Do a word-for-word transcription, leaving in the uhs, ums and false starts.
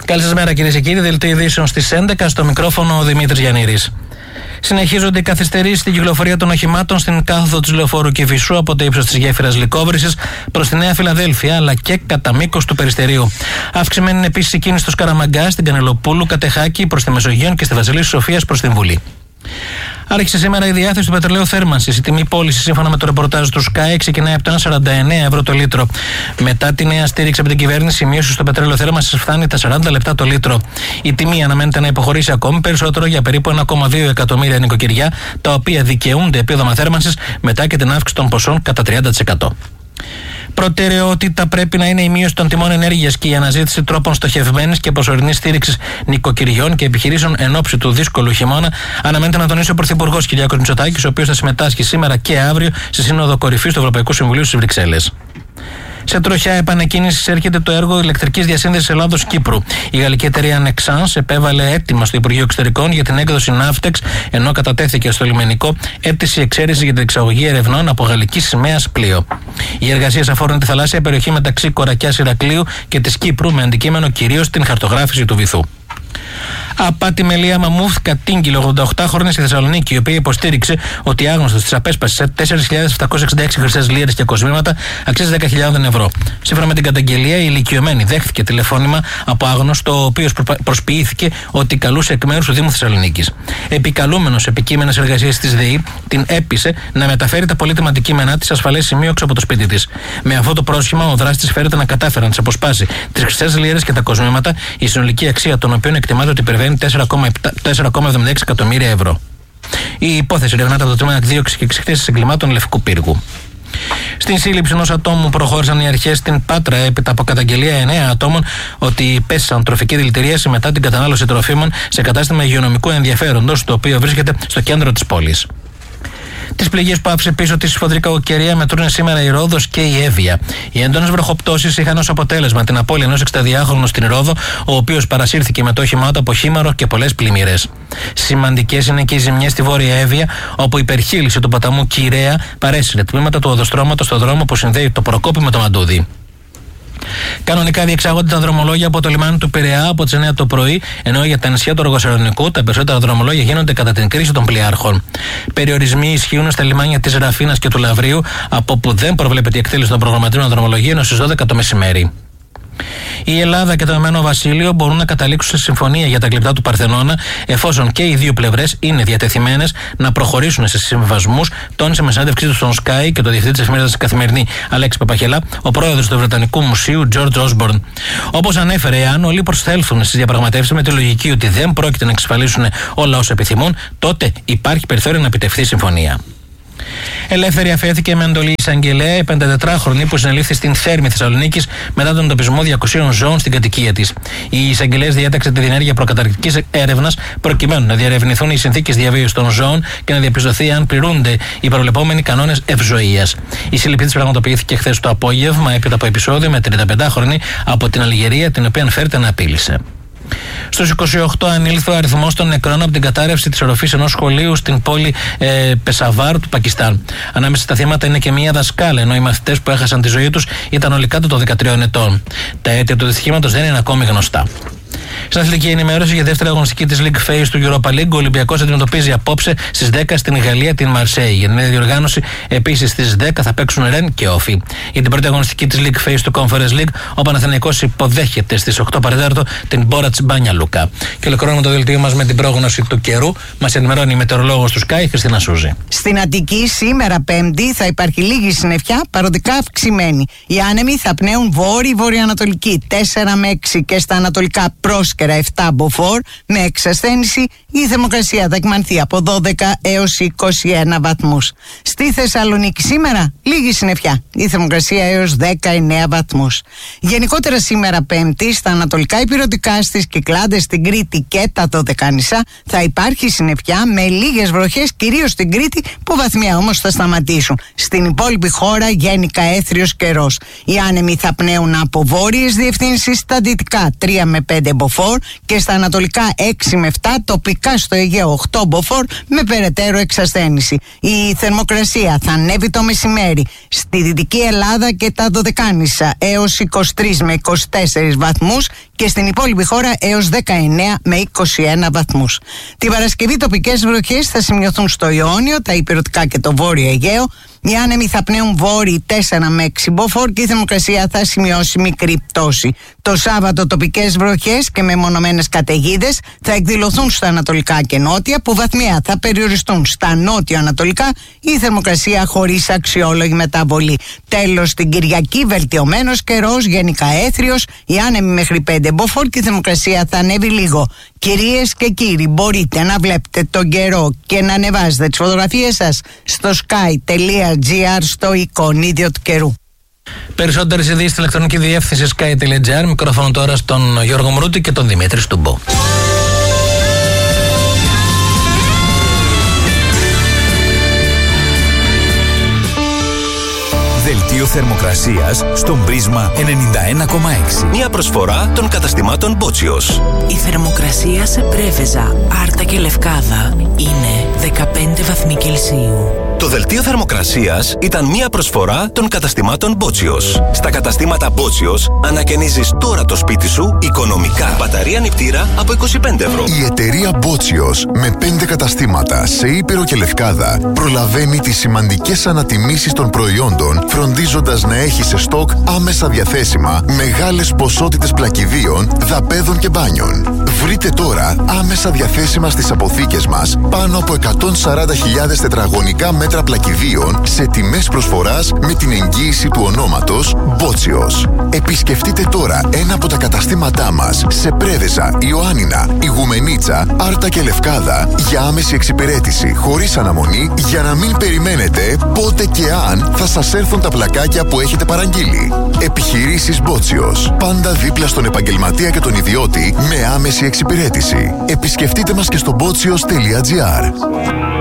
Καλή σας μέρα, κυρίες και κύριοι. Δελτίο ειδήσεων στις έντεκα, στο μικρόφωνο ο Δημήτρης Γιαννήρης. Συνεχίζονται οι καθυστερήσεις στην κυκλοφορία των οχημάτων στην κάθοδο της Λεωφόρου Κηφισού από το ύψος της γέφυρας Λυκόβρυσης προς τη Νέα Φιλαδέλφια, αλλά και κατά μήκος του Περιστερίου. Αυξημένη είναι επίσης η κίνηση στο Σκαραμαγκά, στην Κανελοπούλου, Κατεχάκη προς τη Μεσογείο και στη Βασιλής Σοφίας προς την Βουλή. Άρχισε σήμερα η διάθεση του πετρελαίου θέρμανσης. Η τιμή πώληση, σύμφωνα με το ρεπορτάζ του Sky, ξεκινάει από το ένα κόμμα σαράντα εννέα ευρώ το λίτρο. Μετά τη νέα στήριξη από την κυβέρνηση, η μείωση στο πετρέλαιο θέρμανσης φτάνει τα σαράντα λεπτά το λίτρο. Η τιμή αναμένεται να υποχωρήσει ακόμη περισσότερο για περίπου ένα κόμμα δύο εκατομμύρια νοικοκυριά, τα οποία δικαιούνται επίδομα θέρμανσης μετά και την αύξηση των ποσών κατά τριάντα τοις εκατό. Προτεραιότητα πρέπει να είναι η μείωση των τιμών ενέργειας και η αναζήτηση τρόπων στοχευμένης και προσωρινής στήριξης νοικοκυριών και επιχειρήσεων εν ώψη του δύσκολου χειμώνα, αναμένεται να τονίσει ο Πρωθυπουργός Κυριάκος Μητσοτάκης, ο οποίος θα συμμετάσχει σήμερα και αύριο στη Σύνοδο Κορυφής του Ευρωπαϊκού Συμβουλίου στις Βρυξέλλες. Σε τροχιά επανεκκίνησης έρχεται το έργο ηλεκτρικής διασύνδεσης Ελλάδος-Κύπρου. Η γαλλική εταιρεία Nexans επέβαλε αίτημα στο Υπουργείο Εξωτερικών για την έκδοση Navtex, ενώ κατατέθηκε στο λιμενικό αίτηση εξαίρεση για την εξαγωγή ερευνών από γαλλική σημαία πλοίο. Οι εργασίες αφορούν τη θαλάσσια περιοχή μεταξύ Κορακιάς Ηρακλείου και της Κύπρου, με αντικείμενο κυρίως την χαρτογράφηση του βυθού. Απάτη με Λία Μαμούθ Κατήγγειλε, ογδονταοκτάχρονη στη Θεσσαλονίκη, η οποία υποστήριξε ότι άγνωστος της απέσπασε τέσσερις χιλιάδες επτακόσιες εξήντα έξι χρυσές λίρες και κοσμήματα αξίας δέκα χιλιάδες ευρώ. Σύμφωνα με την καταγγελία, η ηλικιωμένη δέχθηκε τηλεφώνημα από άγνωστο, ο οποίος προσποιήθηκε ότι καλούσε εκ μέρους του Δήμου Θεσσαλονίκης. Επικαλούμενος επικείμενες εργασίες της ΔΕΗ, την έπεισε να μεταφέρει τα πολύτιμα αντικείμενά της σε ασφαλές σημείο έξω από το σπίτι της. Με αυτό το πρόσχημα, ο δράστης φέρεται να κατάφερε να της αποσπάσει τις χρυσές λίρες και τα κοσμήματα, η συνολική αξία των οποίων εκτιμάται ότι υπερβαίνει τέσσερα κόμμα εβδομήντα έξι εκατομμύρια ευρώ. Η υπόθεση ερευνάται από το Τμήμα Εκδίωξης και Εξεκτήσεως Εγκλημάτων Λευκού Πύργου. Στην σύλληψη ενός ατόμου προχώρησαν οι αρχές στην Πάτρα έπειτα από καταγγελία εννέα ατόμων ότι πέσαν τροφική δηλητηρίαση μετά την κατανάλωση τροφίμων σε κατάστημα υγειονομικού ενδιαφέροντος, το οποίο βρίσκεται στο κέντρο της πόλης. Τις πληγές που άφησε πίσω τη σφοδρή κακοκαιρία μετρούν σήμερα η Ρόδος και η Εύβοια. Οι έντονες βροχοπτώσεις είχαν ως αποτέλεσμα την απώλεια ενός εξηνταδυάχρονου στην Ρόδο, ο οποίος παρασύρθηκε με το όχημά του από χήμαρο και πολλές πλημμύρες. Σημαντικές είναι και οι ζημιές στη Βόρεια Εύβοια, όπου η υπερχείληση του ποταμού Κυραία παρέσυρε τμήματα του οδοστρώματος στο δρόμο που συνδέει το Προκόπη με το Μαντούδι. Κανονικά διεξάγονται τα δρομολόγια από το λιμάνι του Πειραιά από τις εννέα το πρωί, ενώ για τα νησιά του Αργοσαλονικού τα περισσότερα δρομολόγια γίνονται κατά την κρίση των πλοιάρχων. Περιορισμοί ισχύουν στα λιμάνια της Ραφίνας και του Λαβρίου, από όπου δεν προβλέπεται η εκτέλεση των προγραμματίων δρομολογίων στις δώδεκα το μεσημέρι. Η Ελλάδα και το Ηνωμένο Βασίλειο μπορούν να καταλήξουν σε συμφωνία για τα γλυπτά του Παρθενώνα, εφόσον και οι δύο πλευρές είναι διατεθειμένες να προχωρήσουν σε συμβιβασμούς, τόνισε με συνέντευξή του στον Sky και το διευθυντή της εφημερίδας Καθημερινή, Αλέξη Παπαχελά, ο πρόεδρος του Βρετανικού Μουσείου, George Osborne. Όπως ανέφερε, εάν όλοι προσθέλθουν στις διαπραγματεύσεις με τη λογική ότι δεν πρόκειται να εξασφαλίσουν όλα όσα επιθυμούν, τότε υπάρχει περιθώριο να επιτευχθεί συμφωνία. Ελεύθερη αφέθηκε με εντολή εισαγγελέα η πεντατετράχρονη που συνελήφθη στην Θέρμη Θεσσαλονίκης μετά τον εντοπισμό διακοσίων ζώων στην κατοικία της. Η εισαγγελέας διέταξε τη διενέργεια προκαταρκτικής έρευνας προκειμένου να διαρευνηθούν οι συνθήκες διαβίωσης των ζώων και να διαπιστωθεί αν πληρούνται οι προβλεπόμενοι κανόνες ευζοίας. Η σύλληψη της πραγματοποιήθηκε χθες το απόγευμα έπειτα από επεισόδιο με τριανταπεντάχρονη από την Αλγερία, την οποία φέρεται να απείλησε. Στους είκοσι οκτώ ανήλθε ο αριθμός των νεκρών από την κατάρρευση της οροφής ενός σχολείου στην πόλη ε, Πεσαβάρ του Πακιστάν. Ανάμεσα στα θύματα είναι και μία δασκάλα, ενώ οι μαθητές που έχασαν τη ζωή τους ήταν όλοι κάτω των δεκατριών ετών. Τα αίτια του δυστυχήματος δεν είναι ακόμη γνωστά. Στην αθλητική ενημέρωση για δεύτερη αγωνιστική της League Phase του Europa League, ο Ολυμπιακός αντιμετωπίζει απόψε στις δέκα στην Γαλλία την Μαρσέη. Για την διοργάνωση επίσης στις δέκα θα παίξουν Ρεν και Όφι. Για την πρώτη αγωνιστική της League Phase του Conference League, ο Παναθηναϊκός υποδέχεται στις οκτώ παρά τέταρτο την Μπόρατς Μπάνια Λούκα. Και ολοκληρώνουμε το δελτίο μας με την πρόγνωση του καιρού. Μας ενημερώνει η μετεωρολόγος του Sky, Χριστίνα Σούζη. Στην Αττική σήμερα Πέμπτη θα υπάρχει λίγη συννεφιά, παροδικά αυξημένη. Οι άνεμοι θα πνέουν βόρειο-βορειοανατολική τέσσερα με έξι και στα ανατολικά πρόσκαιρα επτά μποφόρ με εξασθένηση. Η θερμοκρασία θα εκμανθεί από δώδεκα έως είκοσι ένα βαθμούς. Στη Θεσσαλονίκη σήμερα λίγη συννεφιά. Η θερμοκρασία έως δεκαεννέα βαθμούς. Γενικότερα σήμερα Πέμπτη στα ανατολικά υπηρετικά, στις Κυκλάδες, στην Κρήτη και τα Δωδεκάνησα θα υπάρχει συννεφιά με λίγες βροχές, κυρίως στην Κρήτη, που βαθμία όμως θα σταματήσουν. Στην υπόλοιπη χώρα γενικά έθριος καιρός. Οι άνεμοι θα πνέουν από βόρειες διευθύνσεις, στα δυτικά τρία με πέντε μποφόρ μποφόρ και στα ανατολικά έξι με επτά, τοπικά στο Αιγαίο οκτώ μποφόρ με περαιτέρω εξασθένηση. Η θερμοκρασία θα ανέβει το μεσημέρι στη Δυτική Ελλάδα και τα Δωδεκάνησα έως είκοσι τρεις με είκοσι τέσσερις βαθμούς και στην υπόλοιπη χώρα έως δεκαεννέα με είκοσι ένα βαθμούς. Την Παρασκευή τοπικές βροχές θα σημειωθούν στο Ιόνιο, τα ηπειρωτικά και το Βόρειο Αιγαίο. Οι άνεμοι θα πνέουν βόρειοι τέσσερα με έξι μποφόρ και η θερμοκρασία θα σημειώσει μικρή πτώση. Το Σάββατο τοπικές βροχές και μεμονωμένες καταιγίδες θα εκδηλωθούν στα ανατολικά και νότια, που βαθμία θα περιοριστούν στα νότιο-ανατολικά, η θερμοκρασία χωρίς αξιόλογη μεταβολή. Τέλος, την Κυριακή βελτιωμένος καιρός, γενικά έθριος, οι άνεμοι μέχρι πέντε μποφόρ και η θερμοκρασία θα ανέβει λίγο. Κυρίες και κύριοι, μπορείτε να βλέπετε τον καιρό και να ανεβάζετε τις φωτογραφίες σας στο sky.gr στο εικονίδιο του καιρού. Περισσότερες ειδήσεις στην ηλεκτρονική διεύθυνση sky.gr. Μικρόφωνο τώρα στον Γιώργο Μρούτη και τον Δημήτρη Στουμπό. Δελτίο θερμοκρασίας στον Πρίσμα ενενήντα ένα κόμμα έξι. Μια προσφορά των καταστημάτων Μπότσιος. Η θερμοκρασία σε Πρέβεζα, Άρτα και Λευκάδα είναι δεκαπέντε βαθμοί Κελσίου. Το δελτίο θερμοκρασίας ήταν μια προσφορά των καταστημάτων Μπότσιος. Στα καταστήματα Μπότσιος ανακαινίζεις τώρα το σπίτι σου οικονομικά. Μπαταρία νηπτήρα από είκοσι πέντε ευρώ. Η εταιρεία Μπότσιος με πέντε καταστήματα σε Ήπειρο και Λευκάδα προλαβαίνει τις σημαντικές ανατιμήσεις των προϊόντων, φροντίζοντας να έχει σε στόκ άμεσα διαθέσιμα μεγάλες ποσότητες πλακιδίων, δαπέδων και μπάνιων. Βρείτε τώρα άμεσα διαθέσιμα στις αποθήκες μας πάνω από εκατόν σαράντα χιλιάδες τετραγωνικά μέτρα πλακιδίων σε τιμές προσφοράς με την εγγύηση του ονόματος Μπότσιος. Επισκεφτείτε τώρα ένα από τα καταστήματά μας σε Πρέβεζα, Ιωάννινα, Ιγουμενίτσα, Άρτα και Λευκάδα για άμεση εξυπηρέτηση χωρίς αναμονή, για να μην περιμένετε πότε και αν θα σας έρθουν τα πλακάκια που έχετε παραγγείλει. Επιχειρήσεις Μπότσιος. Πάντα δίπλα στον επαγγελματία και τον ιδιώτη με άμεση εξυπηρέτηση. Επισκεφτείτε μας και στο μπότσιος τελεία τζι άρ.